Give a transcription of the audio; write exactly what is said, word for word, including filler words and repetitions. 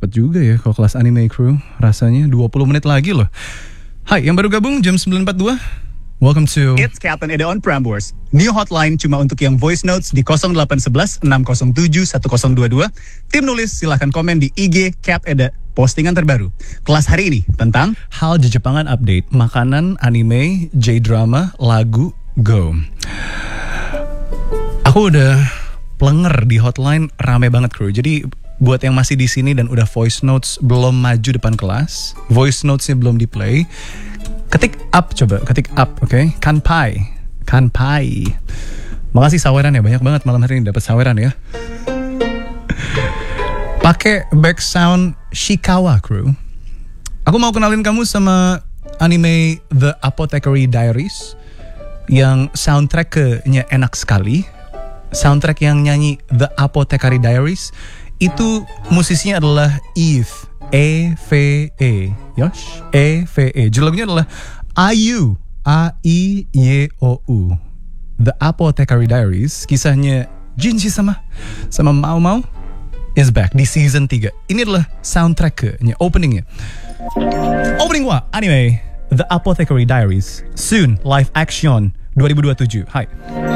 cepet juga ya kalau kelas Anime Crew. Rasanya dua puluh menit lagi loh. Hai, yang baru gabung jam sembilan empat puluh dua. Welcome to It's Captain Eda on Prambors. New hotline cuma untuk yang voice notes di nol delapan satu satu enam nol tujuh satu nol dua dua. Tim nulis silahkan komen di I G Cap Eda. Postingan terbaru. Kelas hari ini tentang hal di Jepangan update, makanan, anime, J-drama, lagu, go. Aku udah plenger di hotline, rame banget kru. Jadi buat yang masih di sini dan udah voice notes belum maju depan kelas, voice notesnya belum di play, ketik up coba, ketik up, oke? Okay? Kanpai, kanpai. Makasih saweran ya, banyak banget malam hari ini dapat saweran ya. Pakai back sound Shikawa crew. Aku mau kenalin kamu sama anime The Apothecary Diaries yang soundtracknya enak sekali. Soundtrack yang nyanyi The Apothecary Diaries itu musisinya adalah Eve, E V E, Yosh, E V E. Judul lagunya adalah Ayu, A I Y O U. The Apothecary Diaries, kisahnya Jinji sama sama Mau Mau is back di season tiga. Ini adalah soundtracknya, openingnya. Opening wa anime The Apothecary Diaries, soon live action dua ribu dua puluh tujuh. Hai.